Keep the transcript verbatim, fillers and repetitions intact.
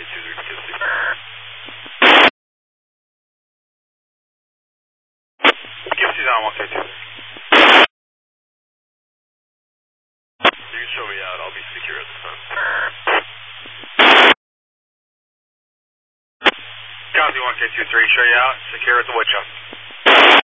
two three, K C. Give C down one K two. You can show me out, I'll be secure at this time. Copy one K two three, show you out, secure at the wood shop.